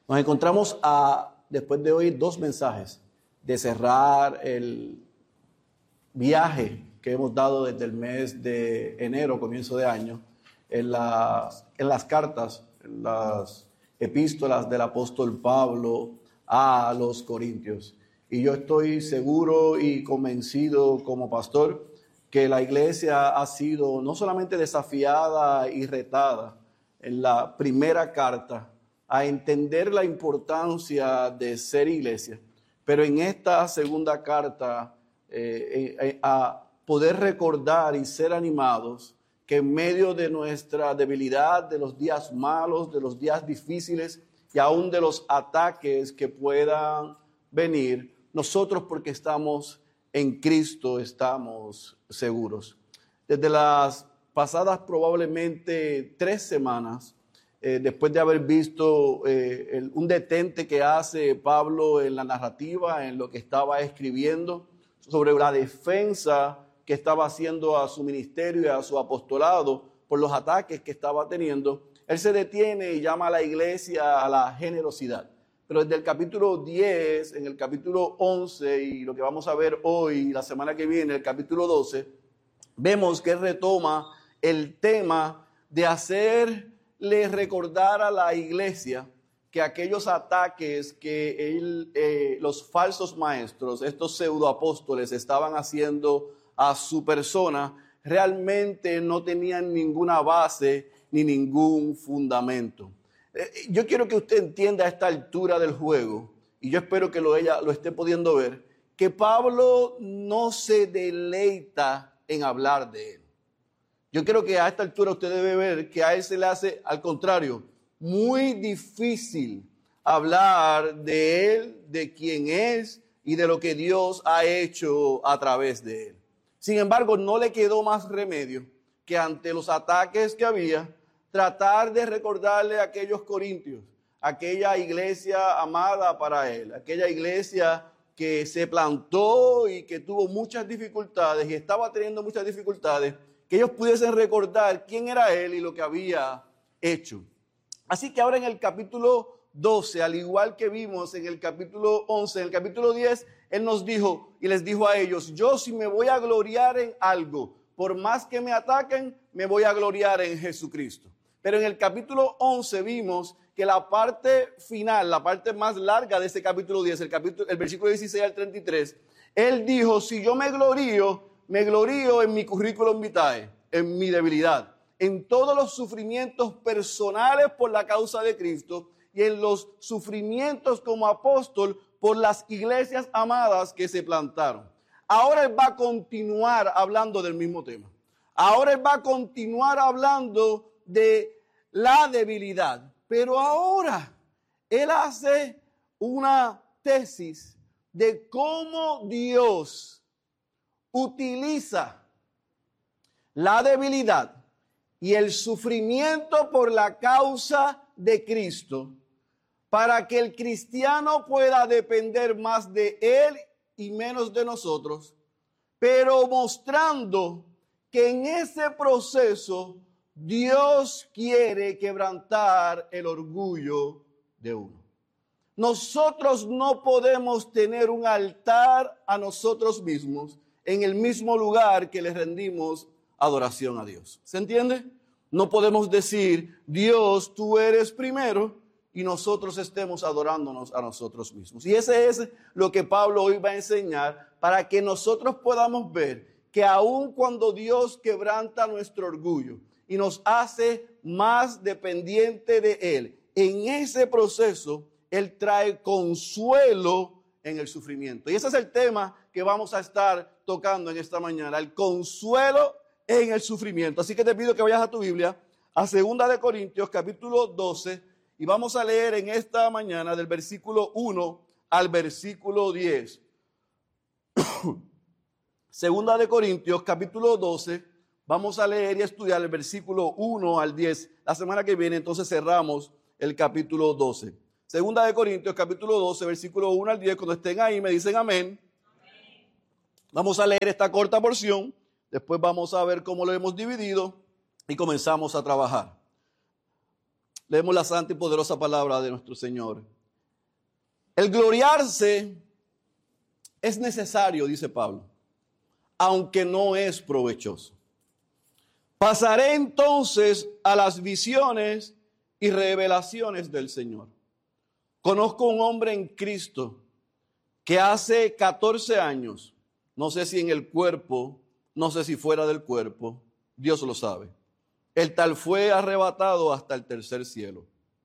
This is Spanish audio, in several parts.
Nos encontramos después de oír dos mensajes, de cerrar el viaje que hemos dado desde el mes de enero, comienzo de año, en las cartas, en las epístolas del apóstol Pablo a los Corintios. Y yo estoy seguro y convencido como pastor que la iglesia ha sido no solamente desafiada y retada en la primera carta a entender la importancia de ser iglesia, pero en esta segunda carta a poder recordar y ser animados que en medio de nuestra debilidad, de los días malos, de los días difíciles y aún de los ataques que puedan venir, nosotros, porque estamos en Cristo, estamos seguros. Desde las pasadas probablemente 3 semanas, después de haber visto un detente que hace Pablo en la narrativa, en lo que estaba escribiendo, sobre la defensa que estaba haciendo a su ministerio y a su apostolado por los ataques que estaba teniendo, él se detiene y llama a la iglesia a la generosidad. Pero desde el capítulo 10, en el capítulo 11 y lo que vamos a ver hoy, la semana que viene, el capítulo 12, vemos que él retoma el tema de hacerle recordar a la iglesia que aquellos ataques que los falsos maestros, estos pseudoapóstoles, estaban haciendo a su persona, realmente no tenían ninguna base ni ningún fundamento. Yo quiero que usted entienda a esta altura del juego, y yo espero que ella lo esté pudiendo ver, que Pablo no se deleita en hablar de él. Yo creo que a esta altura usted debe ver que a él se le hace, al contrario, muy difícil hablar de él, de quién es y de lo que Dios ha hecho a través de él. Sin embargo, no le quedó más remedio que ante los ataques que había, tratar de recordarle a aquellos corintios, aquella iglesia amada para él, aquella iglesia que se plantó y que tuvo muchas dificultades y estaba teniendo muchas dificultades, que ellos pudiesen recordar quién era él y lo que había hecho. Así que ahora en el capítulo 12, al igual que vimos en el capítulo 11, en el capítulo 10, él nos dijo y les dijo a ellos: yo si me voy a gloriar en algo, por más que me ataquen, me voy a gloriar en Jesucristo. Pero en el capítulo 11 vimos que la parte final, la parte más larga de ese capítulo 10, el versículo 16 al 33, él dijo: si yo me glorío en mi currículum vitae, en mi debilidad, en todos los sufrimientos personales por la causa de Cristo y en los sufrimientos como apóstol por las iglesias amadas que se plantaron. Ahora él va a continuar hablando del mismo tema. Ahora él va a continuar hablando de la debilidad, pero ahora él hace una tesis de cómo Dios utiliza la debilidad y el sufrimiento por la causa de Cristo para que el cristiano pueda depender más de él y menos de nosotros, pero mostrando que en ese proceso Dios quiere quebrantar el orgullo de uno. Nosotros no podemos tener un altar a nosotros mismos en el mismo lugar que le rendimos adoración a Dios. ¿Se entiende? No podemos decir: Dios, tú eres primero, y nosotros estemos adorándonos a nosotros mismos. Y ese es lo que Pablo hoy va a enseñar, para que nosotros podamos ver que aun cuando Dios quebranta nuestro orgullo y nos hace más dependiente de Él, en ese proceso Él trae consuelo en el sufrimiento. Y ese es el tema que vamos a estar tocando en esta mañana, el consuelo en el sufrimiento. Así que te pido que vayas a tu Biblia, a 2 de Corintios, capítulo 12, y vamos a leer en esta mañana del versículo 1 al versículo 10. 2 de Corintios, capítulo 12, vamos a leer y estudiar el versículo 1 al 10. La semana que viene entonces cerramos el capítulo 12. 2 de Corintios, capítulo 12, versículo 1 al 10. Cuando estén ahí me dicen amén. Amén. Vamos a leer esta corta porción, después vamos a ver cómo lo hemos dividido y comenzamos a trabajar. Leemos la santa y poderosa palabra de nuestro Señor El gloriarse es necesario, dice Pablo, aunque no es provechoso. Pasaré entonces a las visiones y revelaciones del Señor. Conozco un hombre en Cristo que hace 14 años, no sé si en el cuerpo, no sé si fuera del cuerpo, Dios lo sabe. El tal fue arrebatado hasta el tercer cielo.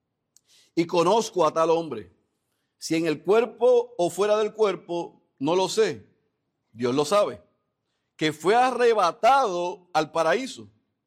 Y conozco a tal hombre, si en el cuerpo o fuera del cuerpo, no lo sé, Dios lo sabe, que fue arrebatado al paraíso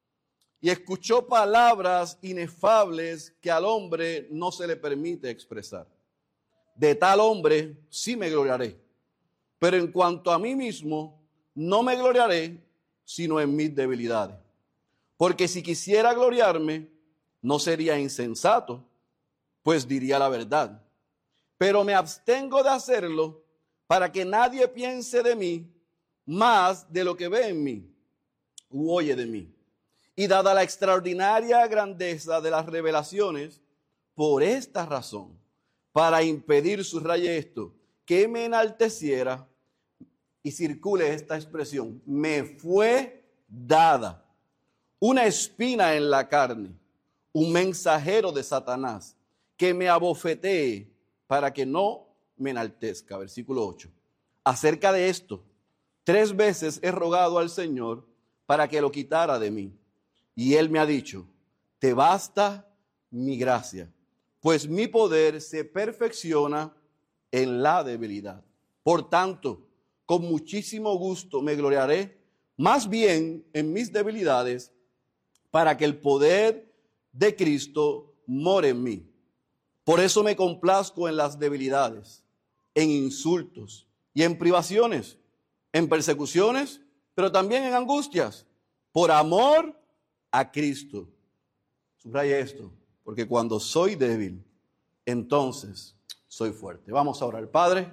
y escuchó palabras inefables que al hombre no se le permite expresar. De tal hombre sí me gloriaré, pero en cuanto a mí mismo, no me gloriaré sino en mis debilidades. Porque si quisiera gloriarme, no sería insensato, pues diría la verdad. Pero me abstengo de hacerlo para que nadie piense de mí más de lo que ve en mí u oye de mí. Y dada la extraordinaria grandeza de las revelaciones, por esta razón, para impedir, subraye esto, que me enalteciera, y circule esta expresión, me fue dada una espina en la carne, un mensajero de Satanás, que me abofetee para que no me enaltezca. Versículo 8. Acerca de esto, 3 veces he rogado al Señor para que lo quitara de mí. Y Él me ha dicho, te basta mi gracia, pues mi poder se perfecciona en la debilidad. Por tanto, con muchísimo gusto me gloriaré más bien en mis debilidades, para que el poder de Cristo more en mí. Por eso me complazco en las debilidades, en insultos y en privaciones, en persecuciones, pero también en angustias, por amor a Cristo. Subraya esto, porque cuando soy débil, entonces soy fuerte. Vamos a orar. Padre,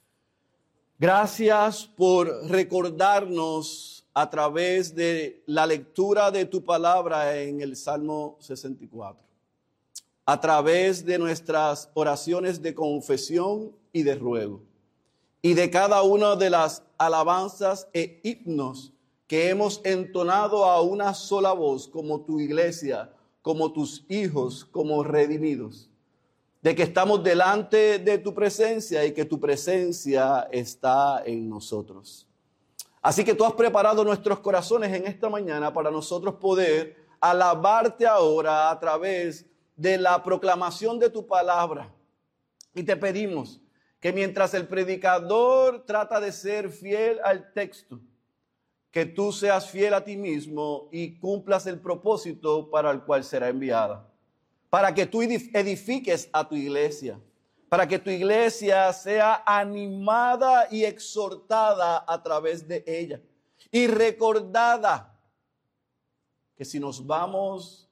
gracias por recordarnos a través de la lectura de tu palabra en el Salmo 64, a través de nuestras oraciones de confesión y de ruego, y de cada una de las alabanzas e himnos que hemos entonado a una sola voz como tu iglesia, como tus hijos, como redimidos, de que estamos delante de tu presencia y que tu presencia está en nosotros. Así que tú has preparado nuestros corazones en esta mañana para nosotros poder alabarte ahora a través de la proclamación de tu palabra. Y te pedimos que mientras el predicador trata de ser fiel al texto, que tú seas fiel a ti mismo y cumplas el propósito para el cual será enviada. Para que tú edifiques a tu iglesia, para que tu iglesia sea animada y exhortada a través de ella. Y recordada que si nos vamos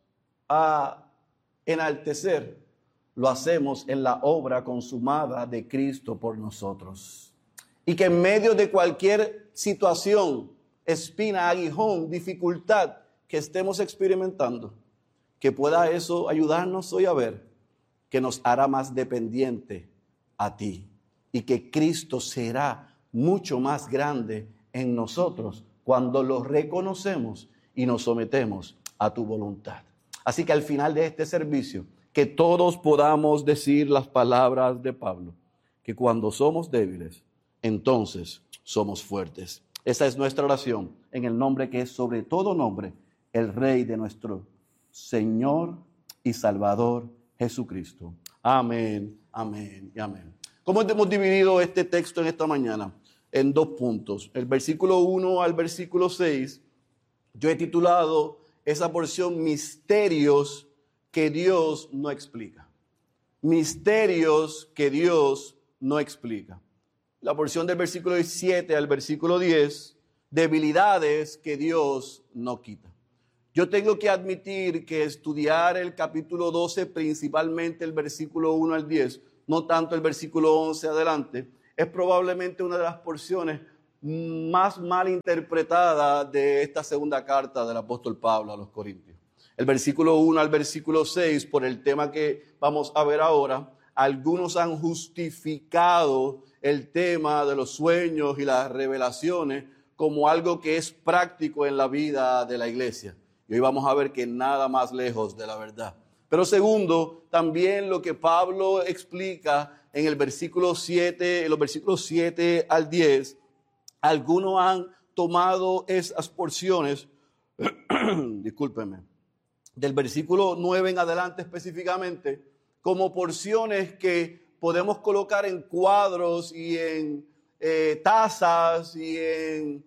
a enaltecer, lo hacemos en la obra consumada de Cristo por nosotros. Y que en medio de cualquier situación, espina, aguijón, dificultad que estemos experimentando, que pueda eso ayudarnos hoy a ver que nos hará más dependiente a ti y que Cristo será mucho más grande en nosotros cuando lo reconocemos y nos sometemos a tu voluntad. Así que al final de este servicio, que todos podamos decir las palabras de Pablo, que cuando somos débiles, entonces somos fuertes. Esa es nuestra oración en el nombre que es sobre todo nombre, el Rey de nuestro Señor y Salvador Jesucristo. Amén, amén y amén. ¿Cómo hemos dividido este texto en esta mañana? En 2 puntos. El versículo 1 al versículo 6, yo he titulado esa porción misterios que Dios no explica. Misterios que Dios no explica. La porción del versículo 7 al versículo 10, debilidades que Dios no quita. Yo tengo que admitir que estudiar el capítulo 12, principalmente el versículo 1 al 10, no tanto el versículo 11 adelante, es probablemente una de las porciones más mal interpretadas de esta segunda carta del apóstol Pablo a los Corintios. El versículo 1 al versículo 6, por el tema que vamos a ver ahora, algunos han justificado el tema de los sueños y las revelaciones como algo que es práctico en la vida de la iglesia. Y hoy vamos a ver que nada más lejos de la verdad. Pero segundo, también lo que Pablo explica en el versículo 7, en los versículos 7 al 10, algunos han tomado esas porciones, discúlpenme, del versículo 9 en adelante específicamente, como porciones que podemos colocar en cuadros y en tazas y en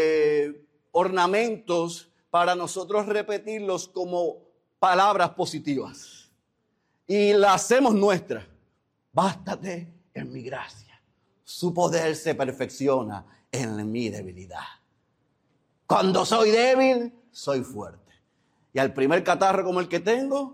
ornamentos para nosotros repetirlos como palabras positivas. Y la hacemos nuestra. Bástate en mi gracia. Su poder se perfecciona en mi debilidad. Cuando soy débil, soy fuerte. Y al primer catarro como el que tengo,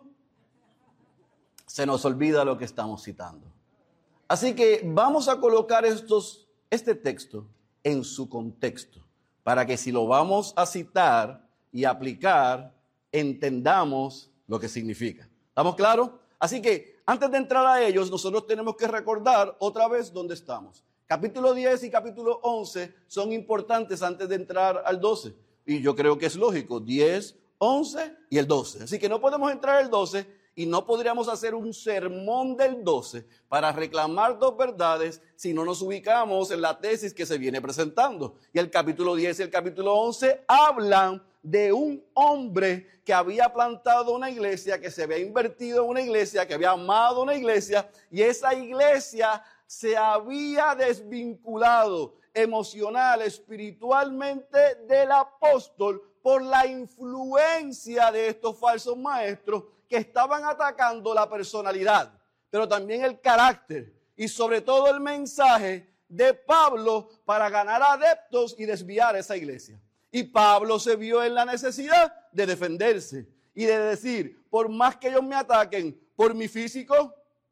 se nos olvida lo que estamos citando. Así que vamos a colocar este texto en su contexto, para que si lo vamos a citar y aplicar, entendamos lo que significa. ¿Estamos claros? Así que antes de entrar a ellos, nosotros tenemos que recordar otra vez dónde estamos. Capítulo 10 y capítulo 11 son importantes antes de entrar al 12. Y yo creo que es lógico, 10, 11 y el 12. Así que no podemos entrar al 12 y no podríamos hacer un sermón del 12 para reclamar dos verdades si no nos ubicamos en la tesis que se viene presentando. Y el capítulo 10 y el capítulo 11 hablan de un hombre que había plantado una iglesia, que se había invertido en una iglesia, que había amado una iglesia, y esa iglesia se había desvinculado emocional, espiritualmente del apóstol por la influencia de estos falsos maestros que estaban atacando la personalidad, pero también el carácter y sobre todo el mensaje de Pablo para ganar adeptos y desviar a esa iglesia. Y Pablo se vio en la necesidad de defenderse y de decir, por más que ellos me ataquen por mi físico,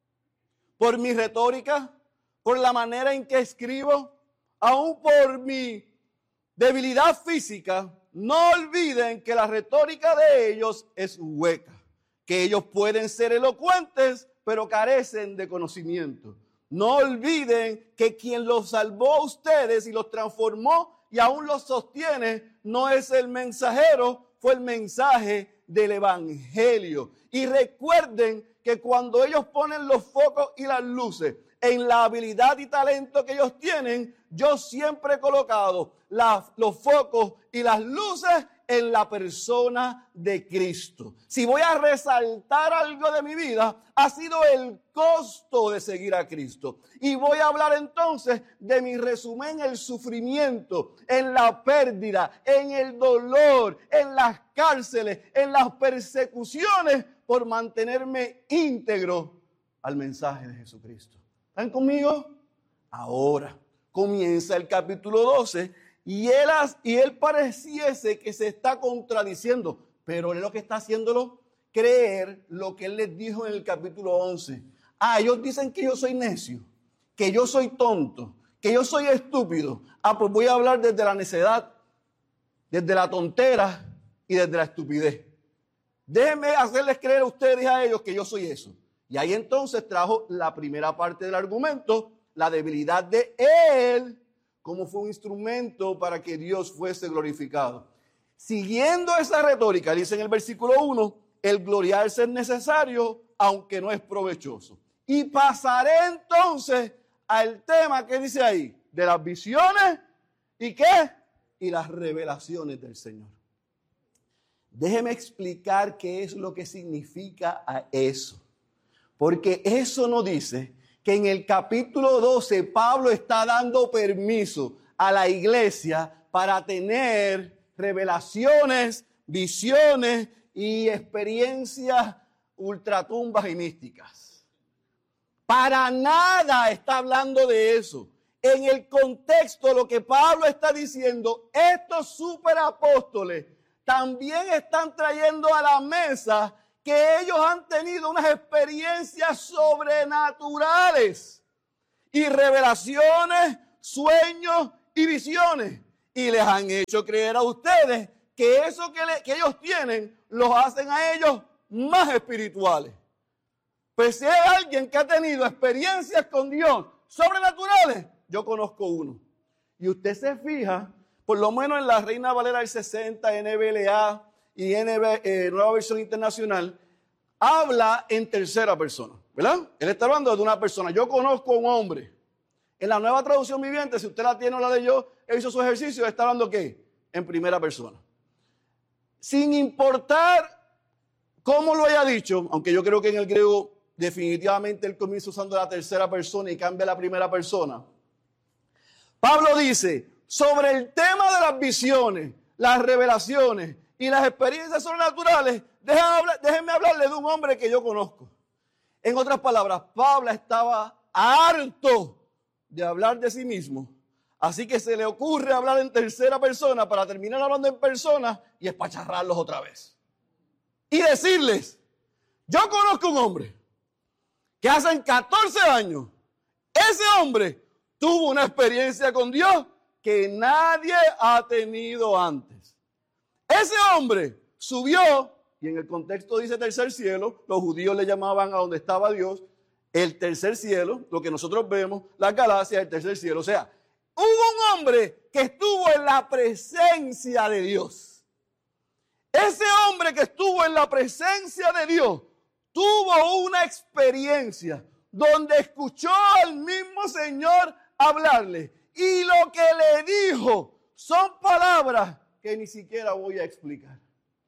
por mi retórica, por la manera en que escribo, aún por mi debilidad física, no olviden que la retórica de ellos es hueca, que ellos pueden ser elocuentes, pero carecen de conocimiento. No olviden que quien los salvó a ustedes y los transformó y aún los sostiene, no es el mensajero, fue el mensaje del evangelio. Y recuerden que cuando ellos ponen los focos y las luces en la habilidad y talento que ellos tienen, yo siempre he colocado los focos y las luces en la persona de Cristo. Si voy a resaltar algo de mi vida, ha sido el costo de seguir a Cristo. Y voy a hablar entonces de mi resumen, el sufrimiento, en la pérdida, en el dolor, en las cárceles, en las persecuciones por mantenerme íntegro al mensaje de Jesucristo. ¿Están conmigo? Ahora comienza el capítulo 12 y él pareciese que se está contradiciendo, pero él lo que está haciéndolo creer lo que él les dijo en el capítulo 11. Ellos dicen que yo soy necio, que yo soy tonto, que yo soy estúpido. Pues voy a hablar desde la necedad, desde la tontera y desde la estupidez. Déjenme hacerles creer a ustedes y a ellos que yo soy eso. Y ahí entonces trajo la primera parte del argumento, la debilidad de él, como fue un instrumento para que Dios fuese glorificado. Siguiendo esa retórica, dice en el versículo 1, el gloriarse es necesario, aunque no es provechoso. Y pasaré entonces al tema que dice ahí, de las visiones y ¿qué? Y las revelaciones del Señor. Déjeme explicar qué es lo que significa a eso. Porque eso no dice que en el capítulo 12 Pablo está dando permiso a la iglesia para tener revelaciones, visiones y experiencias ultratumbas y místicas. Para nada está hablando de eso. En el contexto, lo que Pablo está diciendo, estos superapóstoles también están trayendo a la mesa que ellos han tenido unas experiencias sobrenaturales y revelaciones, sueños y visiones. Y les han hecho creer a ustedes que eso que ellos tienen los hacen a ellos más espirituales. Pues si hay alguien que ha tenido experiencias con Dios sobrenaturales, yo conozco uno. Y usted se fija, por lo menos en la Reina Valera del 60, NBLA y Nueva Versión Internacional, habla en tercera persona, ¿verdad? Él está hablando de una persona. Yo conozco a un hombre. En la Nueva Traducción Viviente, si usted la tiene o la leyó, él hizo su ejercicio, está hablando ¿qué? En primera persona. Sin importar cómo lo haya dicho, aunque yo creo que en el griego definitivamente él comienza usando la tercera persona y cambia a la primera persona. Pablo dice, sobre el tema de las visiones, las revelaciones y las experiencias sobrenaturales, déjenme hablarle de un hombre que yo conozco. En otras palabras, Pablo estaba harto de hablar de sí mismo, así que se le ocurre hablar en tercera persona para terminar hablando en persona y espacharrarlos otra vez. Y decirles, yo conozco un hombre que hace 14 años, ese hombre tuvo una experiencia con Dios que nadie ha tenido antes. Ese hombre subió, y en el contexto dice tercer cielo, los judíos le llamaban a donde estaba Dios, el tercer cielo, lo que nosotros vemos, las galaxias, el tercer cielo. O sea, hubo un hombre que estuvo en la presencia de Dios. Ese hombre que estuvo en la presencia de Dios tuvo una experiencia donde escuchó al mismo Señor hablarle. Y lo que le dijo son palabras que ni siquiera voy a explicar.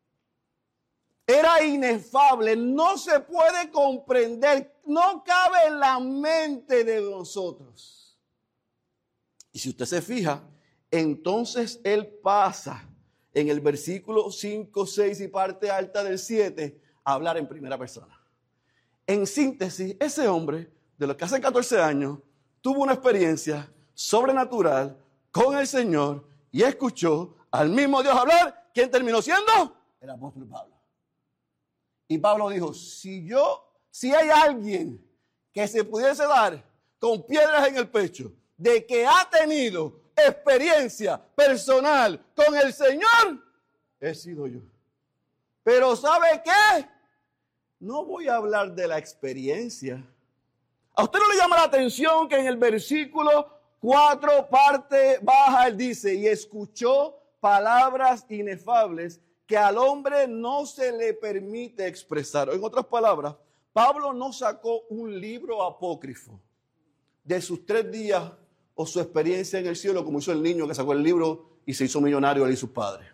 Era inefable, no se puede comprender, no cabe en la mente de nosotros. Y si usted se fija, entonces él pasa en el versículo 5, 6 y parte alta del 7 a hablar en primera persona. En síntesis, ese hombre, de los que hace 14 años, tuvo una experiencia sobrenatural con el Señor y escuchó al mismo Dios hablar. ¿Quién terminó siendo? El apóstol Pablo. Y Pablo dijo, si hay alguien que se pudiese dar con piedras en el pecho de que ha tenido experiencia personal con el Señor, he sido yo. Pero ¿sabe qué? No voy a hablar de la experiencia. ¿A usted no le llama la atención que en el versículo 4, parte baja, él dice, y escuchó palabras inefables que al hombre no se le permite expresar? En otras palabras, Pablo no sacó un libro apócrifo de sus 3 días o su experiencia en el cielo, como hizo el niño que sacó el libro y se hizo millonario él y sus padres.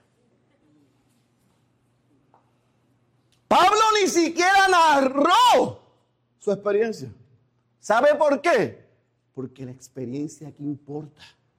Pablo ni siquiera narró su experiencia. ¿Sabe por qué? Porque la experiencia aquí importa.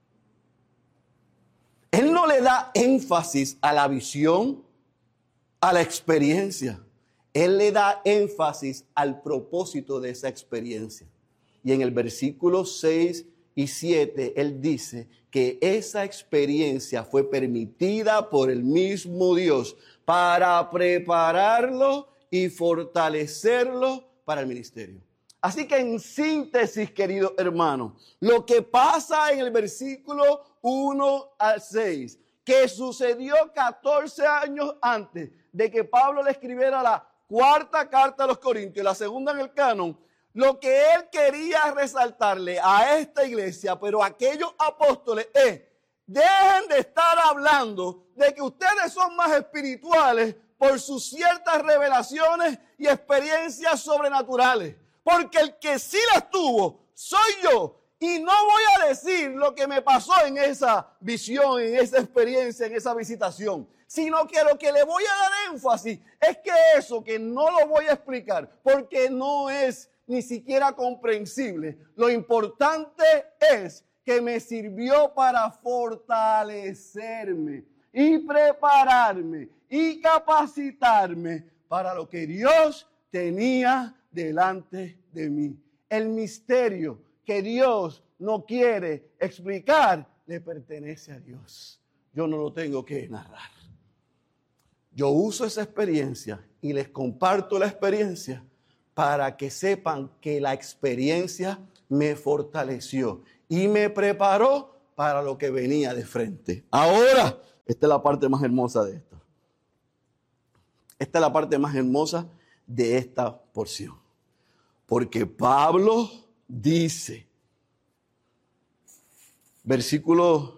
Él no le da énfasis a la visión, a la experiencia. Él le da énfasis al propósito de esa experiencia. Y en el versículo 6 y 7, él dice que esa experiencia fue permitida por el mismo Dios para prepararlo y fortalecerlo para el ministerio. Así que en síntesis, querido hermano, lo que pasa en el versículo 1 al 6, que sucedió 14 años antes de que Pablo le escribiera la 4ª carta a los Corintios, la segunda en el canon, lo que él quería resaltarle a esta iglesia, pero a aquellos apóstoles, es: dejen de estar hablando de que ustedes son más espirituales por sus ciertas revelaciones y experiencias sobrenaturales. Porque el que sí las tuvo soy yo. Y no voy a decir lo que me pasó en esa visión, en esa experiencia, en esa visitación. Sino que lo que le voy a dar énfasis es que eso, que no lo voy a explicar, porque no es ni siquiera comprensible. Lo importante es que me sirvió para fortalecerme y prepararme y capacitarme para lo que Dios tenía delante de mí. El misterio que Dios no quiere explicar le pertenece a Dios. Yo no lo tengo que narrar. Yo uso esa experiencia y les comparto la experiencia para que sepan que la experiencia me fortaleció y me preparó para lo que venía de frente. Ahora, esta es la parte más hermosa de esto. Esta es la parte más hermosa de esta porción. Porque Pablo dice, versículo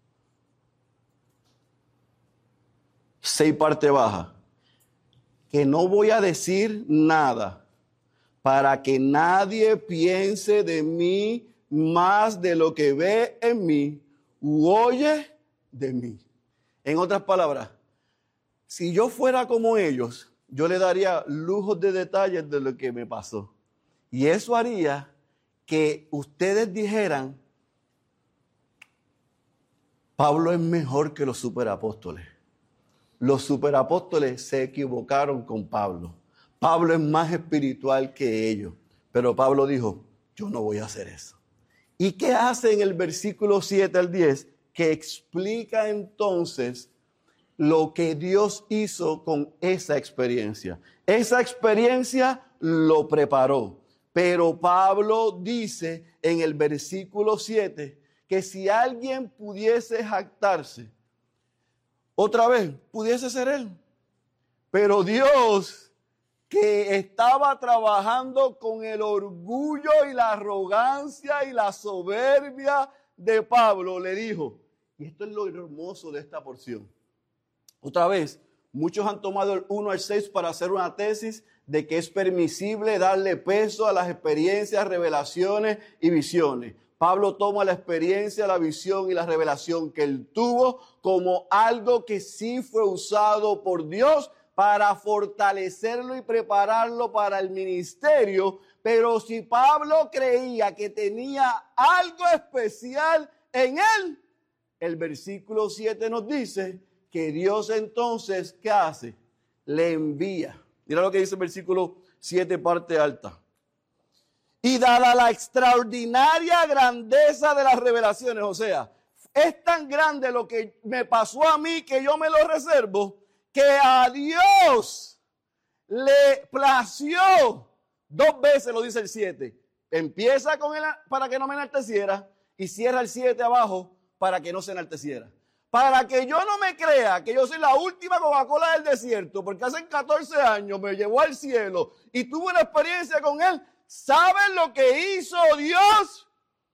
6 parte baja, que no voy a decir nada para que nadie piense de mí más de lo que ve en mí u oye de mí. En otras palabras, si yo fuera como ellos, yo le daría lujos de detalles de lo que me pasó. Y eso haría que ustedes dijeran, Pablo es mejor que los superapóstoles. Los superapóstoles se equivocaron con Pablo. Pablo es más espiritual que ellos. Pero Pablo dijo, yo no voy a hacer eso. ¿Y qué hace en el versículo 7 al 10? Que explica entonces lo que Dios hizo con esa experiencia. Esa experiencia lo preparó. Pero Pablo dice en el versículo 7 que si alguien pudiese jactarse, otra vez, pudiese ser él. Pero Dios, que estaba trabajando con el orgullo y la arrogancia y la soberbia de Pablo, le dijo, y esto es lo hermoso de esta porción. Otra vez, muchos han tomado el 1 al 6 para hacer una tesis de que es permisible darle peso a las experiencias, revelaciones y visiones. Pablo toma la experiencia, la visión y la revelación que él tuvo como algo que sí fue usado por Dios para fortalecerlo y prepararlo para el ministerio. Pero si Pablo creía que tenía algo especial en él, el versículo 7 nos dice que Dios entonces, ¿qué hace? Le envía. Mira lo que dice el versículo 7, parte alta. Y dada la extraordinaria grandeza de las revelaciones, o sea, es tan grande lo que me pasó a mí que yo me lo reservo, que a Dios le plació, 2 veces lo dice el 7, empieza con él para que no me enalteciera y cierra el 7 abajo para que no se enalteciera. Para que yo no me crea que yo soy la última Coca-Cola del desierto, porque hace 14 años me llevó al cielo y tuve una experiencia con él. ¿Saben lo que hizo Dios?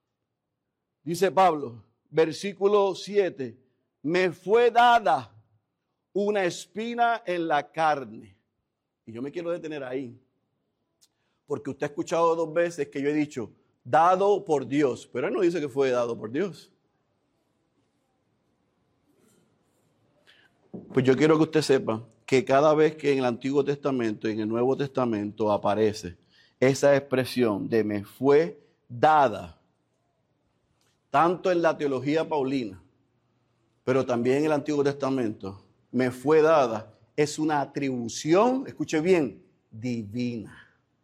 Dice Pablo, versículo 7, me fue dada una espina en la carne. Y yo me quiero detener ahí, porque usted ha escuchado 2 veces que yo he dicho, dado por Dios, pero él no dice que fue dado por Dios. Pues yo quiero que usted sepa que cada vez que en el Antiguo Testamento y en el Nuevo Testamento aparece esa expresión de me fue dada, tanto en la teología paulina, pero también en el Antiguo Testamento, me fue dada, es una atribución, escuche bien, divina.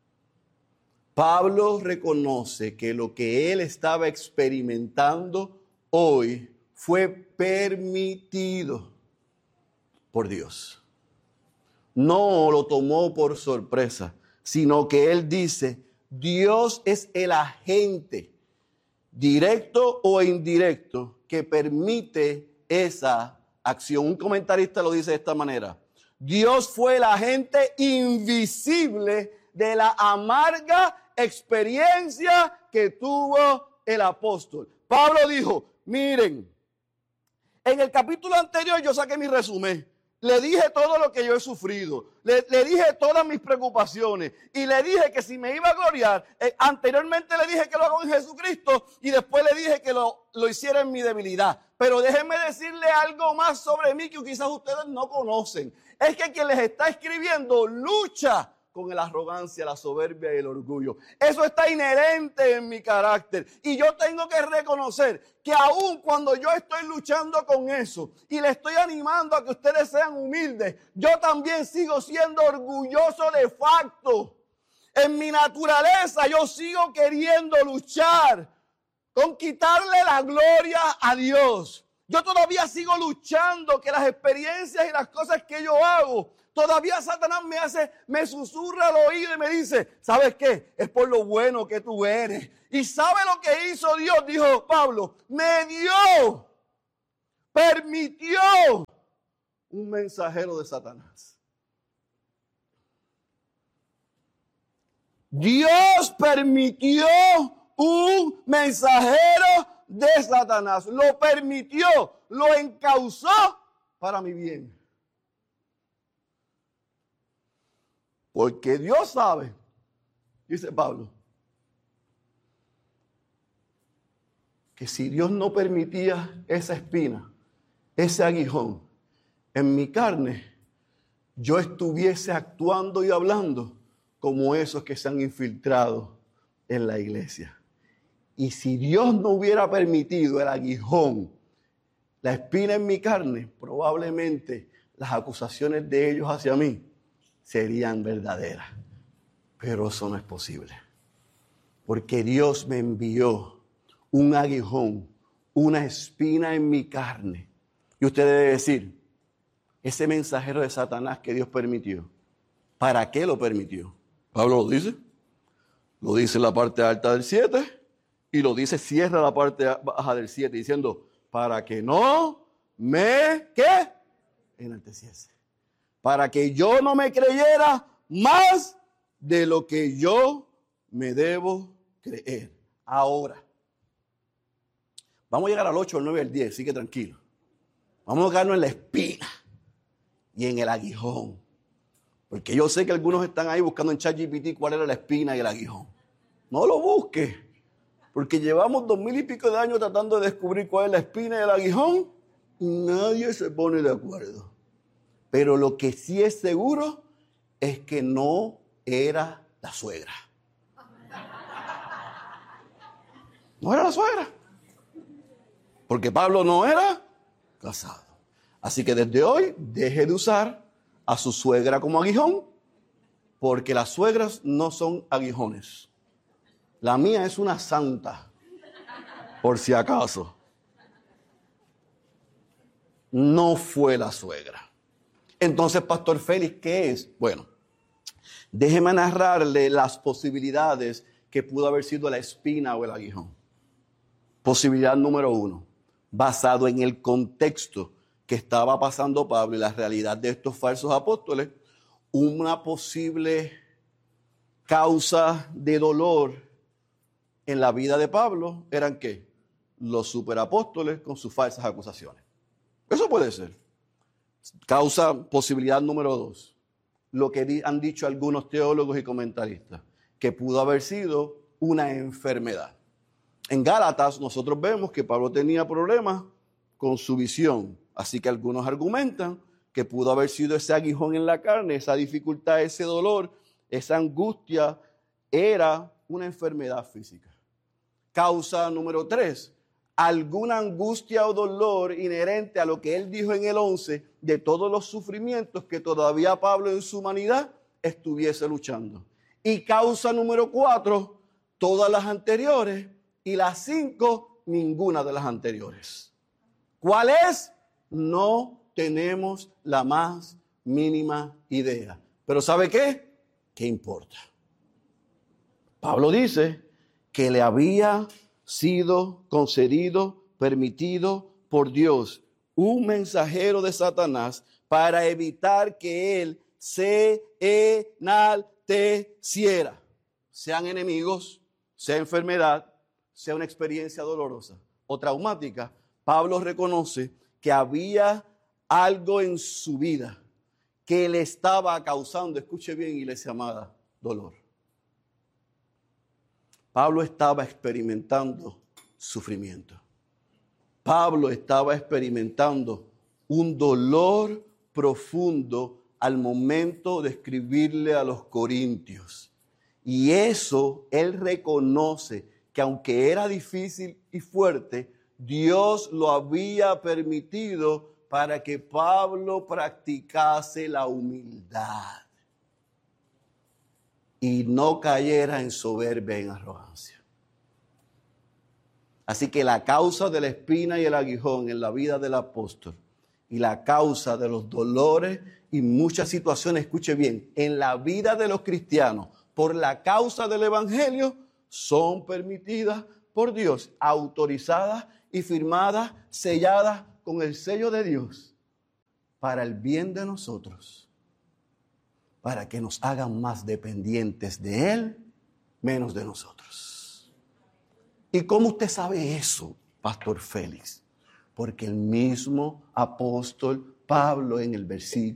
Pablo reconoce que lo que él estaba experimentando hoy fue permitido por Dios. No lo tomó por sorpresa, sino que él dice, Dios es el agente, directo o indirecto, que permite esa acción. Un comentarista lo dice de esta manera, Dios fue el agente invisible de la amarga experiencia que tuvo el apóstol. Pablo dijo, miren, en el capítulo anterior yo saqué mi resumen. Le dije todo lo que yo he sufrido, le dije todas mis preocupaciones y le dije que si me iba a gloriar, anteriormente le dije que lo hago en Jesucristo y después le dije que lo hiciera en mi debilidad. Pero déjenme decirle algo más sobre mí que quizás ustedes no conocen. Es que quien les está escribiendo lucha con la arrogancia, la soberbia y el orgullo. Eso está inherente en mi carácter. Y yo tengo que reconocer que aun cuando yo estoy luchando con eso y le estoy animando a que ustedes sean humildes, yo también sigo siendo orgulloso de facto. En mi naturaleza yo sigo queriendo luchar con quitarle la gloria a Dios. Yo todavía sigo luchando que las experiencias y las cosas que yo hago, todavía Satanás me susurra al oído y me dice, ¿sabes qué? Es por lo bueno que tú eres. ¿Y sabe lo que hizo Dios? Dijo Pablo, me dio, permitió un mensajero de Satanás. Dios permitió un mensajero de Satanás. Lo permitió, lo encauzó para mi bien. Porque Dios sabe, dice Pablo, que si Dios no permitía esa espina, ese aguijón en mi carne, yo estuviese actuando y hablando como esos que se han infiltrado en la iglesia. Y si Dios no hubiera permitido el aguijón, la espina en mi carne, probablemente las acusaciones de ellos hacia mí serían verdaderas. Pero eso no es posible. Porque Dios me envió un aguijón, una espina en mi carne. Y usted debe decir, ese mensajero de Satanás que Dios permitió, ¿para qué lo permitió? Pablo lo dice en la parte alta del 7 y lo dice, cierra la parte baja del 7 diciendo, para que no me, ¿qué? Enalteciese. Para que yo no me creyera más de lo que yo me debo creer. Ahora, vamos a llegar al 8, al 9, al 10, así que tranquilo. Vamos a quedarnos en la espina y en el aguijón. Porque yo sé que algunos están ahí buscando en ChatGPT cuál era la espina y el aguijón. No lo busques, porque llevamos 2000 y pico de años tratando de descubrir cuál es la espina y el aguijón y nadie se pone de acuerdo. Pero lo que sí es seguro es que no era la suegra. No era la suegra. Porque Pablo no era casado. Así que desde hoy deje de usar a su suegra como aguijón, porque las suegras no son aguijones. La mía es una santa, por si acaso. No fue la suegra. Entonces, Pastor Félix, ¿qué es? Bueno, déjeme narrarle las posibilidades que pudo haber sido la espina o el aguijón. Posibilidad número 1, basado en el contexto que estaba pasando Pablo y la realidad de estos falsos apóstoles, una posible causa de dolor en la vida de Pablo eran ¿qué? Los superapóstoles con sus falsas acusaciones. Eso puede ser. Posibilidad número 2, lo que han dicho algunos teólogos y comentaristas, que pudo haber sido una enfermedad. En Gálatas nosotros vemos que Pablo tenía problemas con su visión, así que algunos argumentan que pudo haber sido ese aguijón en la carne, esa dificultad, ese dolor, esa angustia, era una enfermedad física. Causa número 3, alguna angustia o dolor inherente a lo que él dijo en el 11, de todos los sufrimientos que todavía Pablo en su humanidad estuviese luchando. Y causa número 4, todas las anteriores, y las 5, ninguna de las anteriores. ¿Cuál es? No tenemos la más mínima idea. Pero ¿sabe qué? ¿Qué importa? Pablo dice que le había sido concedido, permitido por Dios, un mensajero de Satanás para evitar que él se enalteciera. Sean enemigos, sea enfermedad, sea una experiencia dolorosa o traumática, Pablo reconoce que había algo en su vida que le estaba causando, escuche bien, iglesia amada, dolor. Pablo estaba experimentando sufrimiento. Pablo estaba experimentando un dolor profundo al momento de escribirle a los corintios. Y eso él reconoce que aunque era difícil y fuerte, Dios lo había permitido para que Pablo practicase la humildad y no cayera en soberbia y en arrogancia. Así que la causa de la espina y el aguijón en la vida del apóstol y la causa de los dolores y muchas situaciones, escuche bien, en la vida de los cristianos por la causa del evangelio son permitidas por Dios, autorizadas y firmadas, selladas con el sello de Dios para el bien de nosotros, para que nos hagan más dependientes de Él menos de nosotros. ¿Y cómo usted sabe eso, Pastor Félix? Porque el mismo apóstol Pablo en el versículo